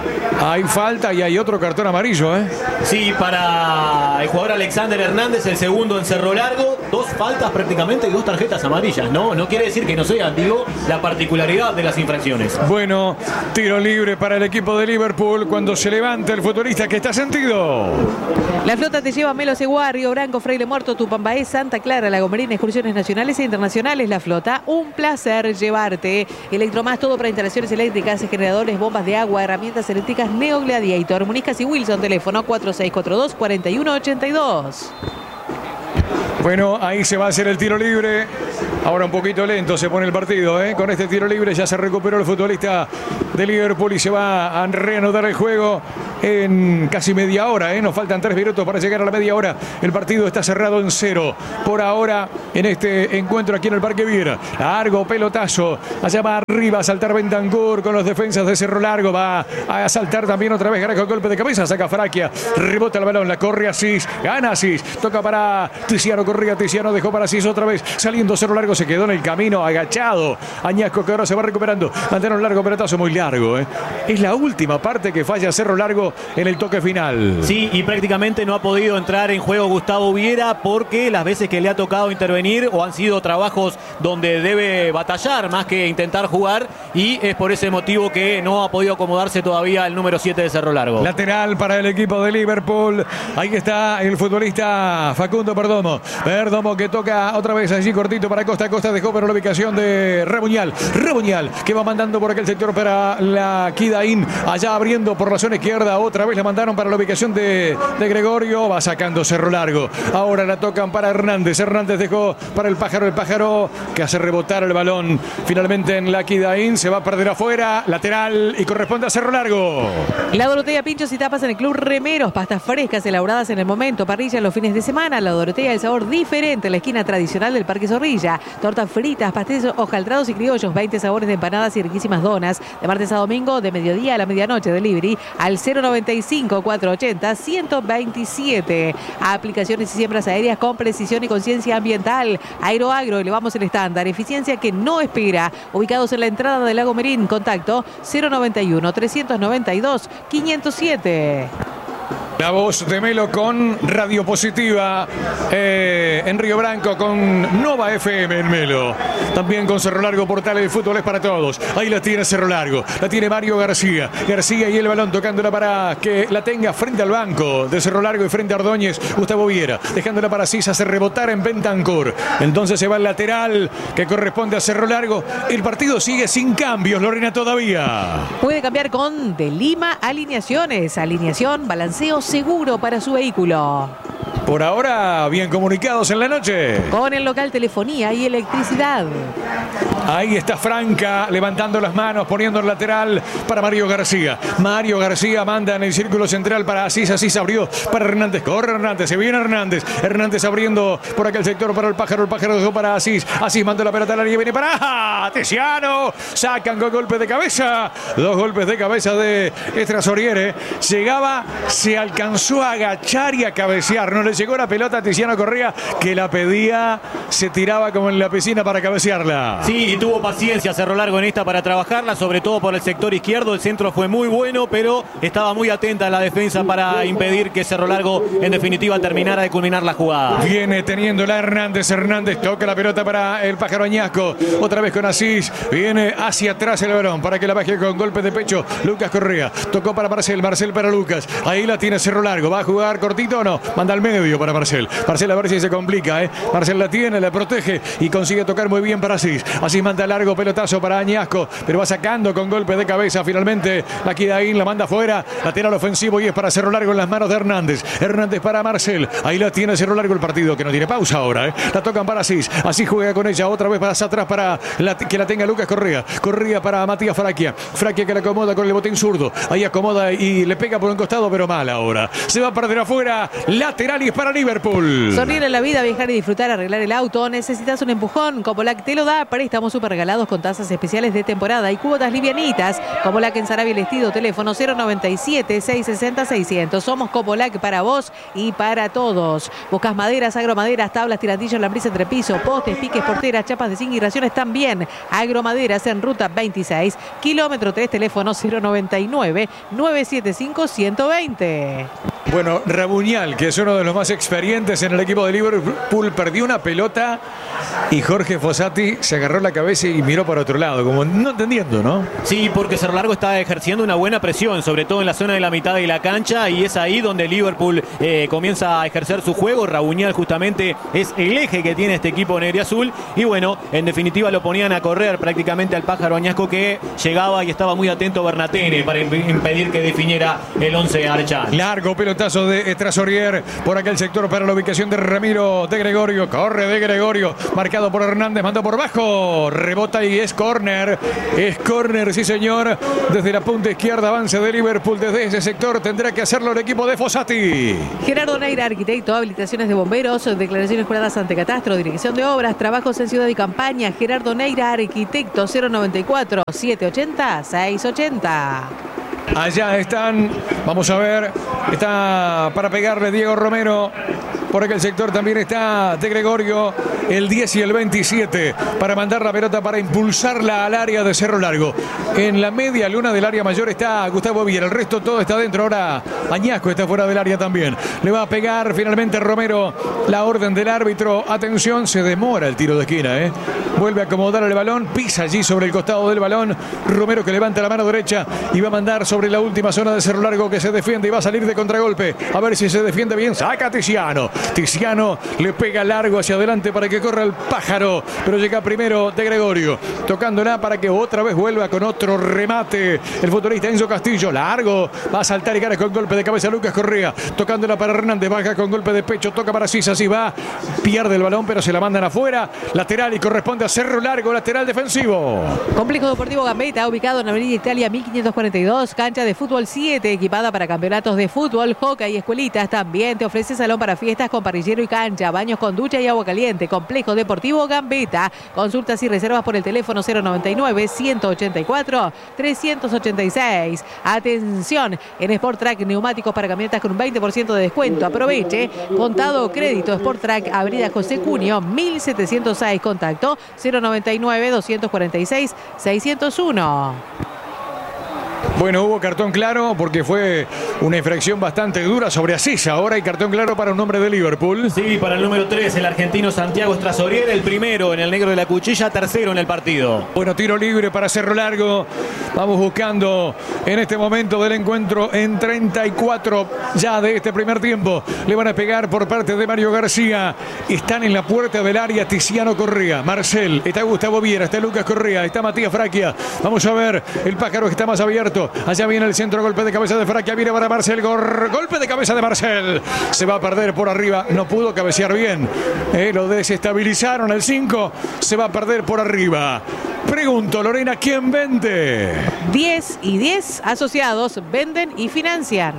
hay falta y hay otro cartón amarillo, ¿eh? Sí, para el jugador Alexander Hernández, el segundo en Cerro Largo, dos faltas prácticamente y dos tarjetas amarillas, ¿no? No quiere decir que no sea, digo, la particularidad de las infracciones. Bueno, tiro libre para el equipo de Liverpool cuando se levanta el futbolista que está sentido. La flota te lleva a Melo Seguá, Río Branco, Fraile Muerto, Tupambaé, Santa Clara, La Gomerina, excursiones nacionales e internacionales. La flota, un placer llevarte. Electromás, todo para instalaciones eléctricas, generadores, bombas de agua, herramientas eléctricas Neo Gladiator. Muniscas y Wilson, teléfono cuatro seis cuatro dos, cuatro uno ocho dos. Bueno, ahí se va a hacer el tiro libre. Ahora un poquito lento se pone el partido, ¿eh? Con este tiro libre ya se recuperó el futbolista de Liverpool y se va a reanudar el juego en casi media hora, ¿eh? Nos faltan tres minutos para llegar a la media hora. El partido está cerrado en cero por ahora en este encuentro aquí en el Parque Viera. Largo pelotazo, allá va arriba a saltar Bentancur con los defensas de Cerro Largo. Va a saltar también otra vez Garajo, golpe de cabeza, saca Fraquia, rebota el balón, la corre Asís, gana Asís, toca para Tiziano, corría Tiziano, dejó para Asís otra vez, saliendo Cerro Largo, se quedó en el camino, agachado Añasco, que ahora se va recuperando, mantiene un largo pelotazo muy largo, ¿eh? Es la última parte que falla Cerro Largo en el toque final. Sí, y prácticamente no ha podido entrar en juego Gustavo Viera porque las veces que le ha tocado intervenir o han sido trabajos donde debe batallar más que intentar jugar, y es por ese motivo que no ha podido acomodarse todavía el número siete de Cerro Largo. Lateral para el equipo de Liverpool. Ahí está el futbolista Facundo Perdomo. Perdomo que toca otra vez allí cortito para Costa. Costa dejó pero la ubicación de Rabuñal. Rabuñal que va mandando por aquel sector para la Kidain. Allá abriendo por la zona izquierda. Otra vez la mandaron para la ubicación de, de Gregorio. Va sacando Cerro Largo. Ahora la tocan para Hernández. Hernández dejó para el Pájaro. El Pájaro que hace rebotar el balón. Finalmente en la Kidain. Se va a perder afuera. Lateral y corresponde a Cerro Largo. La Dorotea, pinchos y tapas en el Club Remeros. Pastas frescas elaboradas en el momento. Parrilla los fines de semana. La Dorotea, el sabor diferente en la esquina tradicional del Parque Zorrilla. Tortas fritas, pasteles hojaldrados y criollos. veinte sabores de empanadas y riquísimas donas. De martes a domingo, de mediodía a la medianoche. Delivery al cero noventa y cinco, cuatrocientos ochenta, ciento veintisiete. Aplicaciones y siembras aéreas con precisión y conciencia ambiental. Aeroagro, elevamos el estándar. Eficiencia que no espera. Ubicados en la entrada del Lago Merín. Contacto cero noventa y uno, trescientos noventa y dos, quinientos siete. La voz de Melo con Radio Positiva eh, en Río Branco, con Nova F M en Melo. También con Cerro Largo, portales de fútbol es para todos. Ahí la tiene Cerro Largo, la tiene Mario García. García y el balón tocándola para que la tenga frente al banco de Cerro Largo y frente a Ordóñez, Gustavo Viera. Dejándola para Asís, hace rebotar en Bentancur. Entonces se va el lateral que corresponde a Cerro Largo. El partido sigue sin cambios, Lorena, todavía. Puede cambiar con De Lima Alineaciones. Alineación, balanceo seguro para su vehículo. Por ahora, bien comunicados en la noche. Con el local telefonía y electricidad. Ahí está Franca levantando las manos, poniendo el lateral para Mario García. Mario García manda en el círculo central para Asís. Asís abrió para Hernández. Corre Hernández, se viene Hernández. Hernández abriendo por aquel sector para el Pájaro. El Pájaro dejó para Asís. Asís manda la pelota al área y viene para ¡Ah! Tiziano. Sacan con golpe de cabeza. Dos golpes de cabeza de Estrasoriere. Llegaba, se alcanzó a agachar y a cabecear. No le llegó la pelota a Tiziano Correa, que la pedía, se tiraba como en la piscina para cabecearla. Sí, y tuvo paciencia Cerro Largo en esta para trabajarla, sobre todo por el sector izquierdo. El centro fue muy bueno, pero estaba muy atenta a la defensa para impedir que Cerro Largo, en definitiva, terminara de culminar la jugada. Viene teniéndola Hernández. Hernández toca la pelota para el Pájaro Añasco. Otra vez con Asís. Viene hacia atrás el balón para que la baje con golpe de pecho Lucas Correa. Tocó para Marcel. Marcel para Lucas. Ahí la tiene Cerro Largo. ¿Va a jugar cortito o no? Manda al medio para Marcel. Marcel a ver si se complica, ¿eh? Marcel la tiene, la protege y consigue tocar muy bien para Asís. Asís manda largo pelotazo para Añasco, pero va sacando con golpe de cabeza. Finalmente la Kidain la manda afuera. Lateral ofensivo y es para Cerro Largo en las manos de Hernández. Hernández para Marcel. Ahí la tiene Cerro Largo, el partido que no tiene pausa ahora, ¿eh? La tocan para Asís. Asís juega con ella otra vez para atrás para la, que la tenga Lucas Correa. Correa para Matías Fraquia. Fraquia que la acomoda con el botín zurdo. Ahí acomoda y le pega por un costado, pero mal ahora. Se va a perder afuera. Lateral y es para Liverpool. Sonreír en la vida, viajar y disfrutar, arreglar el auto. Necesitas un empujón. Copolac te lo da. Préstamos super regalados con tasas especiales de temporada y cuotas livianitas. Copolac en Sarabia y el Estido. Teléfono cero noventa y siete, seiscientos sesenta, seiscientos. Somos Copolac para vos y para todos. Buscas maderas, agromaderas, tablas, tiradillos, lambriz entre piso, postes, piques, porteras, chapas de zinc y raciones también. Agromaderas en ruta veintiséis, kilómetro tres, teléfono cero noventa y nueve, novecientos setenta y cinco, ciento veinte. Bueno, Rabuñal, que es uno de los más experientes en el equipo de Liverpool, perdió una pelota y Jorge Fossati se agarró la cabeza y miró para otro lado, como no entendiendo, ¿no? Sí, porque Cerro Largo está ejerciendo una buena presión, sobre todo en la zona de la mitad de la cancha, y es ahí donde Liverpool eh, comienza a ejercer su juego. Rabuñal justamente es el eje que tiene este equipo negriazul, y bueno, en definitiva lo ponían a correr prácticamente al Pájaro Añasco, que llegaba y estaba muy atento Bernatene para impedir que definiera el once Archán. Largo pelota pelotazo de Trasorier por aquel sector para la ubicación de Ramiro de Gregorio. Corre de Gregorio, marcado por Hernández, mandó por bajo, rebota y es córner. Es córner, sí señor. Desde la punta izquierda, avance de Liverpool. Desde ese sector tendrá que hacerlo el equipo de Fossati. Gerardo Neira, arquitecto, habilitaciones de bomberos, declaraciones juradas ante catastro, dirección de obras, trabajos en ciudad y campaña. Gerardo Neira, arquitecto, cero noventa y cuatro, setecientos ochenta, seiscientos ochenta. Allá están, vamos a ver, está para pegarle Diego Romero. Por aquel sector también está de Gregorio, el diez y el veintisiete, para mandar la pelota, para impulsarla al área de Cerro Largo. En la media luna del área mayor está Gustavo Viera, el resto todo está dentro. Ahora Añasco está fuera del área también. Le va a pegar finalmente Romero, la orden del árbitro. Atención, se demora el tiro de esquina, ¿eh? Vuelve a acomodar el balón, pisa allí sobre el costado del balón. Romero que levanta la mano derecha y va a mandar sobre la última zona de Cerro Largo, que se defiende y va a salir de contragolpe. A ver si se defiende bien. Saca Tiziano. Tiziano le pega largo hacia adelante para que corra el pájaro, pero llega primero de Gregorio, tocándola para que otra vez vuelva con otro remate. El futbolista Enzo Castillo, largo, va a saltar y cara con golpe de cabeza Lucas Correa, tocándola para Hernández, baja con golpe de pecho, toca para Sisa, así va, pierde el balón, pero se la mandan afuera. Lateral y corresponde a Cerro Largo, lateral defensivo. Complejo Deportivo Gambetta, ubicado en Avenida Italia mil quinientos cuarenta y dos, cancha de fútbol siete, equipada para campeonatos de fútbol, hockey y escuelitas. También te ofrece salón para fiestas con parrillero y cancha, baños con ducha y agua caliente. Complejo Deportivo Gambetta. Consultas y reservas por el teléfono cero noventa y nueve, ciento ochenta y cuatro, trescientos ochenta y seis. Atención, en Sport Track, neumáticos para camionetas con un veinte por ciento de descuento. Aproveche. Contado o crédito. Sport Track, Avenida José Cunio, mil setecientos seis. Contacto cero noventa y nueve, doscientos cuarenta y seis, seiscientos uno. Bueno, hubo cartón claro porque fue una infracción bastante dura sobre Asís. Ahora hay cartón claro para un hombre de Liverpool. Sí, para el número tres, el argentino Santiago Trasorier, el primero en el negro de la cuchilla, tercero en el partido. Bueno, tiro libre para Cerro Largo. Vamos buscando en este momento del encuentro en treinta y cuatro ya de este primer tiempo. Le van a pegar por parte de Mario García. Están en la puerta del área Tiziano Correa, Marcel, está Gustavo Viera, está Lucas Correa, está Matías Fraquia. Vamos a ver, el pájaro que está más abierto. Allá viene el centro, golpe de cabeza de Fraquia, viene para Marcel, gor, golpe de cabeza de Marcel. Se va a perder por arriba, no pudo cabecear bien. Eh, lo desestabilizaron el cinco, se va a perder por arriba. Pregunto, Lorena, ¿quién vende? diez y diez asociados venden y financian.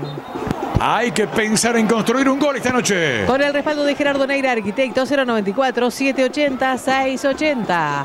Hay que pensar en construir un gol esta noche. Con el respaldo de Gerardo Neira, arquitecto, cero noventa y cuatro, setecientos ochenta, seiscientos ochenta.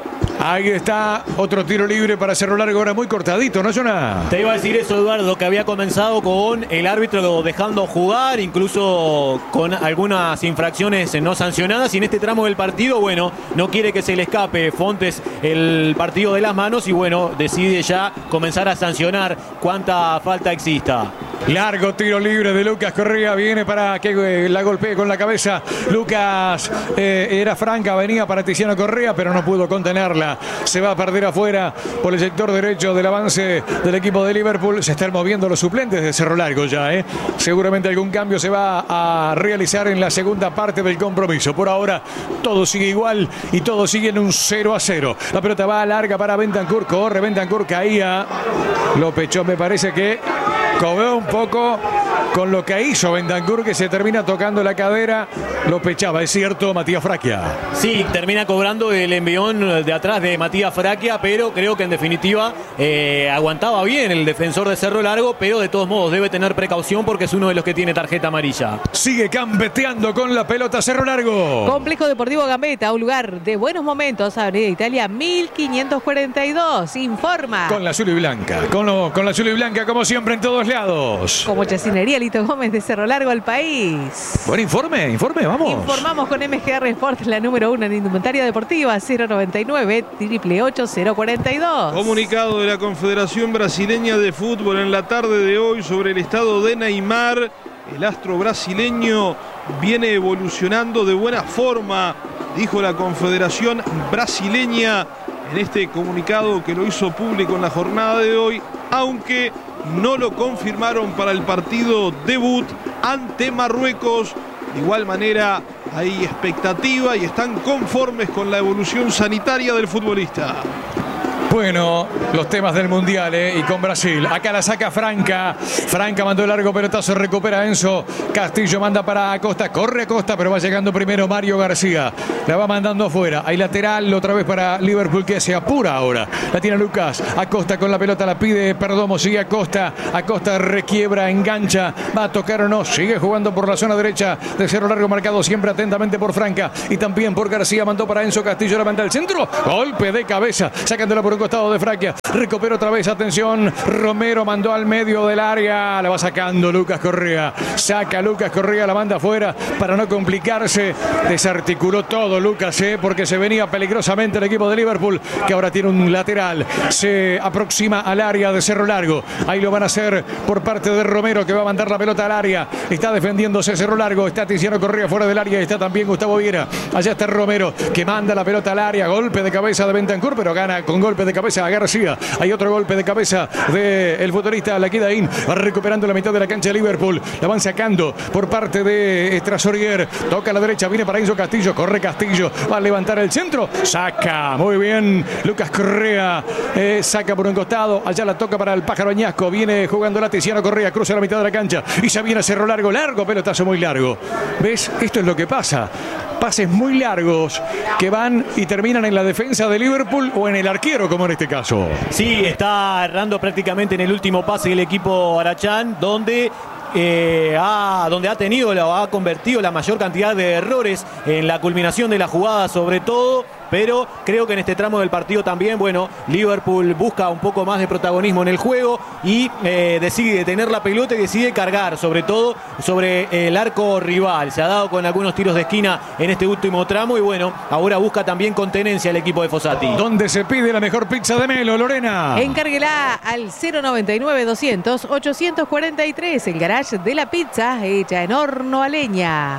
Ahí está otro tiro libre para Cerro Largo, ahora muy cortadito, ¿no, Jonah? Te iba a decir eso, Eduardo, que había comenzado con el árbitro dejando jugar, incluso con algunas infracciones no sancionadas, y en este tramo del partido, bueno, no quiere que se le escape Fontes el partido de las manos y, bueno, decide ya comenzar a sancionar cuánta falta exista. Largo tiro libre de Lucas Correa, viene para que eh, la golpee con la cabeza. Lucas eh, era franca, venía para Tiziano Correa, pero no pudo contenerla. Se va a perder afuera por el sector derecho del avance del equipo de Liverpool. Se están moviendo los suplentes de Cerro Largo ya, ¿eh? Seguramente algún cambio se va a realizar en la segunda parte del compromiso. Por ahora todo sigue igual y todo sigue en un cero a cero. La pelota va larga para Bentancur, corre Bentancur, caía. Lo pechó, me parece que cobró un poco con lo que hizo Bentancur, que se termina tocando la cadera. Lo pechaba, es cierto, Matías Fraquia. Sí, termina cobrando el envión de atrás de Matías Fraquia, pero creo que en definitiva eh, aguantaba bien el defensor de Cerro Largo, pero de todos modos debe tener precaución porque es uno de los que tiene tarjeta amarilla. Sigue gambeteando con la pelota Cerro Largo. Complejo Deportivo Gambetta, un lugar de buenos momentos, Avenida Italia mil quinientos cuarenta y dos. Informa. Con la azul y blanca, con, lo, con la azul y blanca como siempre en todos lados. Como chacinería Lito Gómez de Cerro Largo al país. Buen informe, informe, vamos. Informamos con M G R Sport, la número uno en indumentaria deportiva, cero noventa y nueve, triple ocho, cero cuarenta y dos. Comunicado de la Confederación Brasileña de Fútbol en la tarde de hoy sobre el estado de Neymar. El astro brasileño viene evolucionando de buena forma, dijo la Confederación Brasileña en este comunicado que lo hizo público en la jornada de hoy, aunque no lo confirmaron para el partido debut ante Marruecos. De igual manera hay expectativa y están conformes con la evolución sanitaria del futbolista. Bueno, los temas del Mundial, ¿eh? Y con Brasil. Acá la saca Franca. Franca mandó el largo pelotazo, recupera Enzo. Castillo manda para Acosta. Corre Acosta, pero va llegando primero Mario García. La va mandando afuera. Hay lateral otra vez para Liverpool que se apura ahora. La tiene Lucas. Acosta con la pelota, la pide Perdomo. Sigue Acosta. Acosta requiebra, engancha. Va a tocar o no. Sigue jugando por la zona derecha de Cerro Largo, marcado siempre atentamente por Franca. Y también por García. Mandó para Enzo Castillo. La manda al centro. Golpe de cabeza. Sacándola por un costado de Fraquia. Recupera otra vez. Atención. Romero mandó al medio del área. La va sacando Lucas Correa. Saca Lucas Correa. La manda afuera para no complicarse. Desarticuló todo Lucas, ¿eh? Porque se venía peligrosamente el equipo de Liverpool, que ahora tiene un lateral. Se aproxima al área de Cerro Largo. Ahí lo van a hacer por parte de Romero, que va a mandar la pelota al área. Está defendiéndose Cerro Largo. Está Tiziano Correa fuera del área. Y está también Gustavo Viera. Allá está Romero, que manda la pelota al área. Golpe de cabeza de Bentancur, pero gana con golpe de cabeza a García. Hay otro golpe de cabeza del futbolista Laquidaín. Va recuperando la mitad de la cancha de Liverpool. La van sacando por parte de Trasorier. Toca a la derecha, viene para Enzo Castillo. Corre Castillo. Va a levantar el centro. Saca. Muy bien. Lucas Correa. Eh, saca por un costado. Allá la toca para el Pájaro Añasco. Viene jugando la Tiziano Correa. Cruza la mitad de la cancha. Y ya viene a Cerro Largo. Largo. Pelotazo muy largo. ¿Ves? Esto es lo que pasa. Pases muy largos que van y terminan en la defensa de Liverpool o en el arquero, como en este caso. Sí, está errando prácticamente en el último pase el equipo Arachán, donde Eh, ha, donde ha tenido, ha convertido la mayor cantidad de errores en la culminación de la jugada, sobre todo. Pero creo que en este tramo del partido también, bueno, Liverpool busca un poco más de protagonismo en el juego y eh, decide tener la pelota y decide cargar, sobre todo sobre el arco rival. Se ha dado con algunos tiros de esquina en este último tramo y bueno, ahora busca también con tenencia el equipo de Fossati. ¿Dónde se pide la mejor pizza de Melo, Lorena? Encárguela al cero noventa y nueve doscientos ochocientos cuarenta y tres, el garage de la pizza hecha en horno a leña.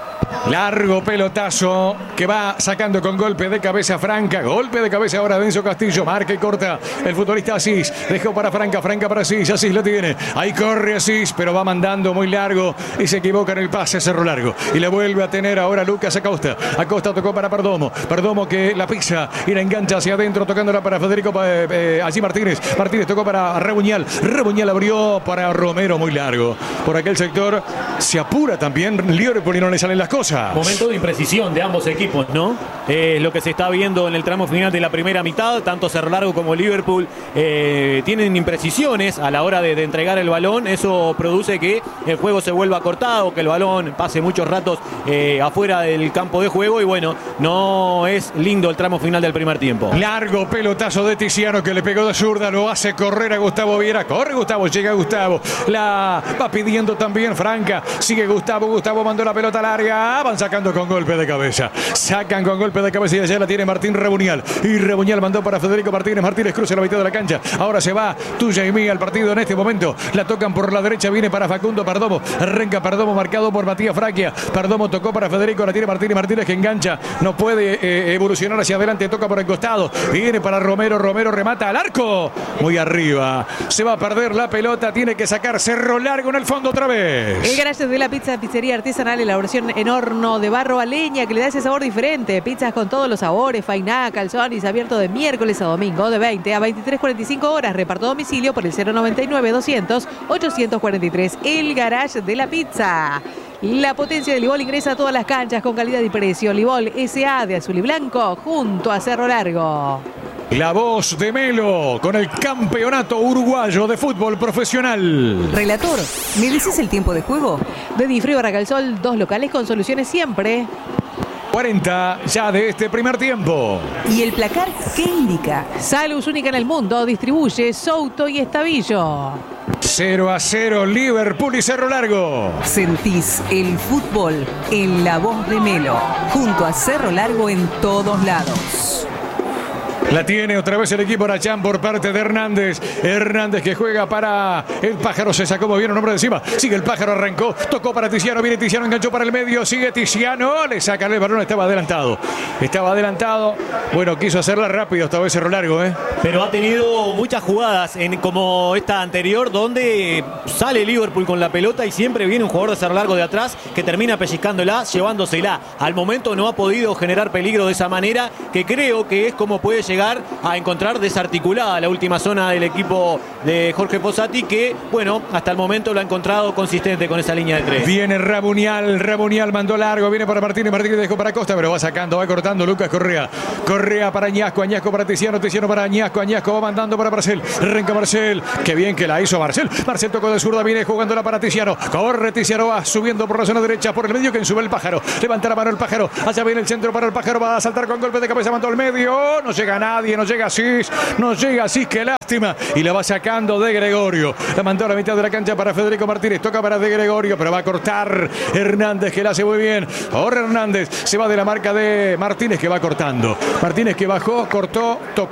Largo pelotazo que va sacando con golpe de cabeza Franca. Golpe de cabeza ahora de Enzo Castillo. Marca y corta el futbolista Asís. Dejó para Franca. Franca para Asís. Asís lo tiene. Ahí corre Asís, pero va mandando muy largo y se equivoca en el pase. Cerro Largo. Y le vuelve a tener ahora Lucas Acosta. Acosta tocó para Perdomo. Perdomo que la pisa y la engancha hacia adentro, tocándola para Federico eh, eh, allí Martínez. Martínez tocó para Rebuñal. Rebuñal abrió para Romero muy largo. Por aquel sector se apura también Liverpool y no le salen las cosas. Momento de imprecisión de ambos equipos, ¿no? Es eh, lo que se está viendo en el tramo final de la primera mitad. Tanto Cerro Largo como Liverpool eh, tienen imprecisiones a la hora de, de entregar el balón. Eso produce que el juego se vuelva cortado, que el balón pase muchos ratos eh, afuera del campo de juego. Y bueno, no es lindo el tramo final del primer tiempo. Largo pelotazo de Tiziano que le pegó de zurda. Lo hace correr a Gustavo Viera. Corre Gustavo, llega Gustavo. La va pidiendo también Franca. Sigue Gustavo. Gustavo mandó la pelota al área. Van sacando con golpe de cabeza. Sacan con golpe de cabeza y allá la tiene Martín Rebuñal. Y Rebuñal mandó para Federico Martínez. Martínez cruza la mitad de la cancha. Ahora se va tuya y mía al partido en este momento. La tocan por la derecha. Viene para Facundo Perdomo. Arranca Perdomo marcado por Matías Fraquia. Perdomo tocó para Federico. La tiene Martínez. Martínez que engancha. No puede eh, evolucionar hacia adelante. Toca por el costado. Viene para Romero. Romero remata al arco. Muy arriba. Se va a perder la pelota. Tiene que sacar Cerro Largo en el fondo otra vez. El garage de la pizza pizzería artesanal. Elaboración enorme. Horno de barro a leña que le da ese sabor diferente. Pizzas con todos los sabores, fainá, calzones, abierto de miércoles a domingo de veinte a veintitrés cuarenta y cinco horas. Reparto a domicilio por el cero noventa y nueve doscientos ochocientos cuarenta y tres. El garage de la pizza. La potencia de Libol ingresa a todas las canchas con calidad y precio. Libol S A de azul y blanco junto a Cerro Largo. La voz de Melo con el campeonato uruguayo de fútbol profesional. Relator, ¿me decís el tiempo de juego? De Difrío Barracalsol, dos locales con soluciones siempre. cuarenta ya de este primer tiempo. ¿Y el placar qué indica? Salus, única en el mundo, distribuye Souto y Estavillo. cero a cero Liverpool y Cerro Largo. Sentís el fútbol en la voz de Melo, junto a Cerro Largo en todos lados. La tiene otra vez el equipo Arachán por parte de Hernández. Hernández que juega para el Pájaro. Se sacó muy bien un hombre de encima. Sigue el Pájaro, arrancó. Tocó para Tiziano. Viene Tiziano, enganchó para el medio. Sigue Tiziano. Le sacan el balón. Estaba adelantado. Estaba adelantado. Bueno, quiso hacerla rápido. Esta vez Cerro Largo, ¿eh? Pero ha tenido muchas jugadas en, como esta anterior, donde sale Liverpool con la pelota y siempre viene un jugador de Cerro Largo de atrás que termina pellizcándola, llevándosela. Al momento no ha podido generar peligro de esa manera, que creo que es como puede llegar llegar a encontrar desarticulada la última zona del equipo de Jorge Fossati, que, bueno, hasta el momento lo ha encontrado consistente con esa línea de tres. Viene Rabunial, Rabunial mandó largo, viene para Martínez, Martínez dejó para Costa, pero va sacando, va cortando Lucas Correa. Correa para Añasco, Añasco para Tiziano, Tiziano para Añasco, Añasco va mandando para Marcel. Arranca Marcel, qué bien que la hizo Marcel. Marcel tocó de zurda, viene jugándola para Tiziano. Corre Tiziano, va subiendo por la zona derecha, por el medio, que sube el Pájaro. Levanta la mano el Pájaro, allá viene el centro para el Pájaro, va a saltar con golpe de cabeza, mandó al medio. No llega nadie, no llega Asís, no llega Asís, qué lástima. Y la va sacando de Gregorio. La mandó a la mitad de la cancha para Federico Martínez, toca para de Gregorio, pero va a cortar Hernández, que la hace muy bien. Ahora Hernández se va de la marca de Martínez, que va cortando. Martínez que bajó, cortó, tocó.